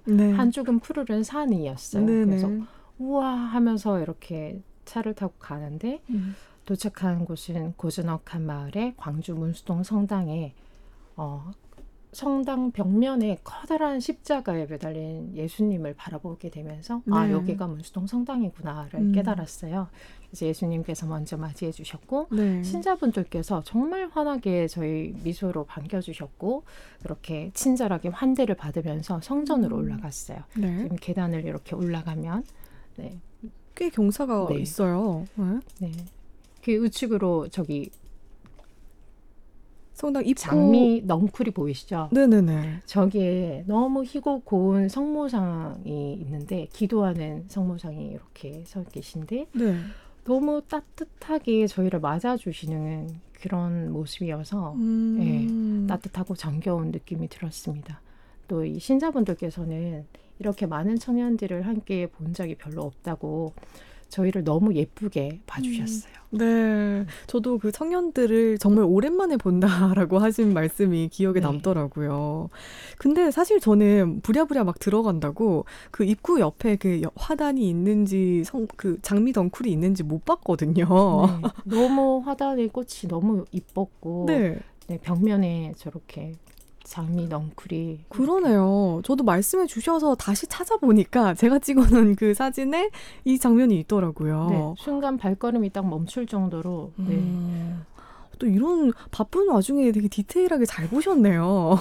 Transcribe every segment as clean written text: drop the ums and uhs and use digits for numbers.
네. 한쪽은 푸르른 산이었어요. 네네. 그래서 우와 하면서 이렇게 차를 타고 가는데 도착한 곳은 고즈넉한 마을의 광주 문수동 성당에 성당 벽면에 커다란 십자가에 매달린 예수님을 바라보게 되면서 아 네. 여기가 문수동 성당이구나를 깨달았어요. 그래서 예수님께서 먼저 맞이해 주셨고 네. 신자분들께서 정말 환하게 저희 미소로 반겨주셨고 그렇게 친절하게 환대를 받으면서 성전으로 올라갔어요. 네. 지금 계단을 이렇게 올라가면 네. 꽤 경사가 네. 있어요. 네. 네. 그 우측으로 저기 성당 입구. 장미 넝쿨이 보이시죠? 네네네. 저기에 너무 희고 고운 성모상이 있는데 기도하는 성모상이 이렇게 서 계신데 네. 너무 따뜻하게 저희를 맞아주시는 그런 모습이어서 예, 따뜻하고 정겨운 느낌이 들었습니다. 또 이 신자분들께서는 이렇게 많은 청년들을 함께 본 적이 별로 없다고 저희를 너무 예쁘게 봐주셨어요. 네. 저도 그 청년들을 정말 오랜만에 본다라고 하신 말씀이 기억에 네. 남더라고요. 근데 사실 저는 부랴부랴 막 들어간다고 그 입구 옆에 그 화단이 있는지 그 장미 덩쿨이 있는지 못 봤거든요. 네, 너무 화단의 꽃이 너무 이뻤고 네. 네, 벽면에 저렇게 장미 넝쿨이 그러네요. 저도 말씀해 주셔서 다시 찾아보니까 제가 찍어놓은 그 사진에 이 장면이 있더라고요. 네, 순간 발걸음이 딱 멈출 정도로 네. 또 이런 바쁜 와중에 되게 디테일하게 잘 보셨네요.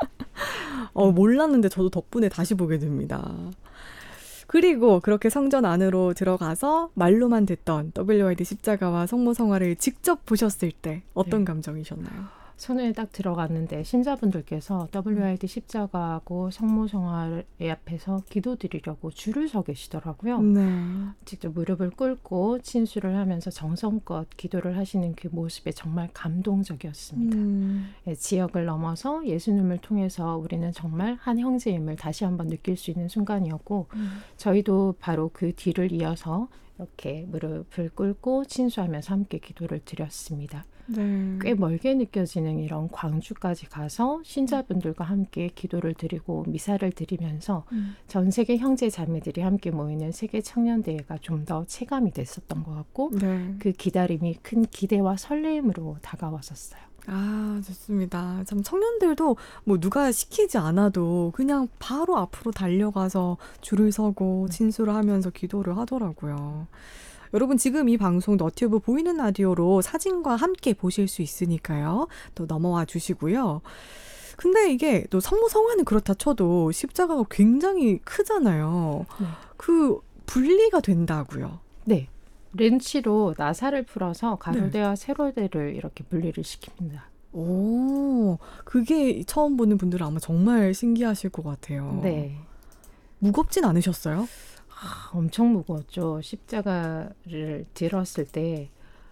몰랐는데 저도 덕분에 다시 보게 됩니다. 그리고 그렇게 성전 안으로 들어가서 말로만 듣던 WID 십자가와 성모성화를 직접 보셨을 때 어떤 네. 감정이셨나요? 손에 딱 들어갔는데 신자분들께서 WID 십자가하고 성모성화 앞에서 기도드리려고 줄을 서 계시더라고요. 네. 직접 무릎을 꿇고 친수를 하면서 정성껏 기도를 하시는 그 모습에 정말 감동적이었습니다. 예, 지역을 넘어서 예수님을 통해서 우리는 정말 한 형제임을 다시 한번 느낄 수 있는 순간이었고 저희도 바로 그 뒤를 이어서 이렇게 무릎을 꿇고 친수하면서 함께 기도를 드렸습니다. 네. 꽤 멀게 느껴지는 이런 광주까지 가서 신자분들과 함께 기도를 드리고 미사를 드리면서 전 세계 형제 자매들이 함께 모이는 세계 청년대회가 좀 더 체감이 됐었던 것 같고 네. 그 기다림이 큰 기대와 설레임으로 다가왔었어요. 아, 좋습니다. 참 청년들도 뭐 누가 시키지 않아도 그냥 바로 앞으로 달려가서 줄을 서고 친수를 하면서 기도를 하더라고요. 여러분 지금 이 방송 너튜브 보이는 라디오로 사진과 함께 보실 수 있으니까요. 또 넘어와 주시고요. 근데 이게 또 성모성화는 그렇다 쳐도 십자가가 굉장히 크잖아요. 네. 그 분리가 된다고요. 네. 렌치로 나사를 풀어서 가로대와 세로대를 이렇게 분리를 시킵니다. 오, 그게 처음 보는 분들은 아마 정말 신기하실 것 같아요. 네. 무겁진 않으셨어요? 엄청 무거웠죠. 십자가를 들었을 때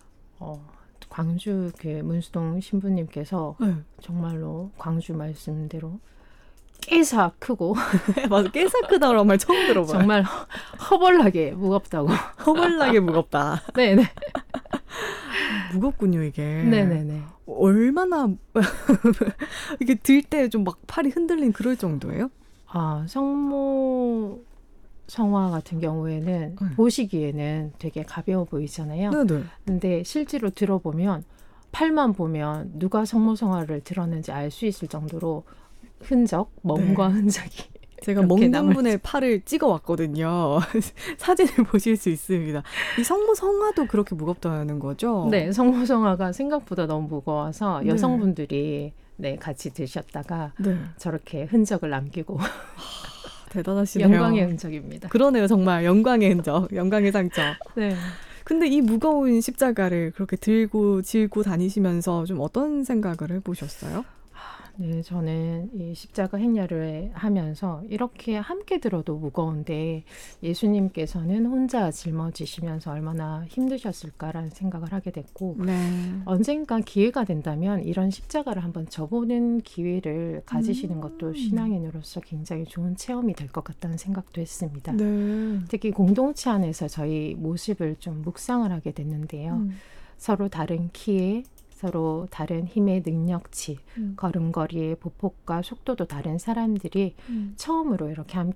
광주 그 문수동 신부님께서 네. 정말로 광주 말씀대로 깨사 크고 맞아, 깨사 크다라는 말 처음 들어봐요. 정말 허벌나게 무겁다고. 허벌나게 무겁다. 네네. 무겁군요, 이게. 네네네. 얼마나 이게 들 때 좀 막 팔이 흔들린 그럴 정도예요? 성모 성화 같은 경우에는 보시기에는 되게 가벼워 보이잖아요. 네네. 근데 실제로 들어보면 팔만 보면 누가 성모성화를 들었는지 알 수 있을 정도로 흔적, 멍과 흔적이 제가 먹는 분의 팔을 찍어왔거든요. 사진을 보실 수 있습니다. 이 성모성화도 그렇게 무겁다는 거죠? 네, 성모성화가 생각보다 너무 무거워서 여성분들이 같이 드셨다가 저렇게 흔적을 남기고 대단하시네요. 영광의 흔적입니다. 그러네요. 정말 영광의 흔적, 영광의 상처. 네. 근데 이 무거운 십자가를 그렇게 들고 질고 다니시면서 좀 어떤 생각을 해보셨어요? 네, 저는 이 십자가 행렬을 하면서 이렇게 함께 들어도 무거운데 예수님께서는 혼자 짊어지시면서 얼마나 힘드셨을까라는 생각을 하게 됐고 언젠가 기회가 된다면 이런 십자가를 한번 져보는 기회를 가지시는 것도 신앙인으로서 굉장히 좋은 체험이 될 것 같다는 생각도 했습니다. 특히 공동체 안에서 저희 모습을 좀 묵상을 하게 됐는데요. 서로 다른 키에 서로 다른 힘의 능력치, 걸음걸이의 보폭과 속도도 다른 사람들이 처음으로 이렇게 함께